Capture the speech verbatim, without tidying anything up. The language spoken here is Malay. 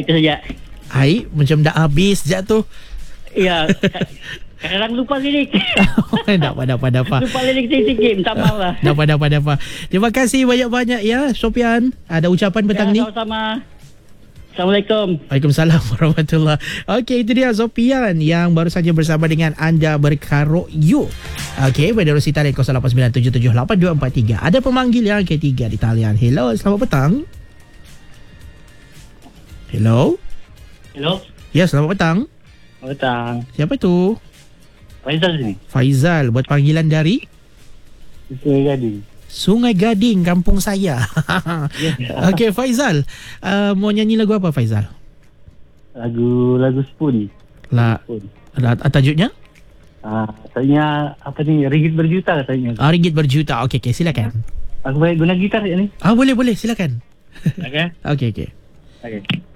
itu saja. Hai, macam dah habis sekejap tu. Ya. Kadang-kadang lupa lirik. Dapat, dapat, dapat. Lupa lirik sikit-sikit. Minta maaf lah. Dapat, dapat, dapat. Terima kasih banyak-banyak ya, Sofian. Ada ucapan petang Ya, ni? sama-sama. Assalamualaikum. Waalaikumsalam warahmatullahi. Okey, itu dia Sofian yang baru saja bersama dengan anda berkaruk you. Okey, pada Rosita di kosong lapan sembilan tujuh tujuh lapan dua empat tiga. Ada pemanggil yang ketiga di talian. Hello, selamat petang. Hello. Hello. Ya, selamat petang. Selamat petang. Siapa tu? Faizal sini. Faizal, buat panggilan dari Sungai Gading. Sungai Gading, kampung saya. Okey, Faizal. Uh, mau nyanyi lagu apa, Faizal? Lagu lagu Spoon. La, Spoon. la tajuknya? Ah, katanya apa ni? Ringgit berjuta katanya. Ah, ringgit berjuta. Okey, okey, silakan. Aku boleh guna gitar ya ni. Ah, boleh, boleh, silakan. Okey. Okey, okey. Okey.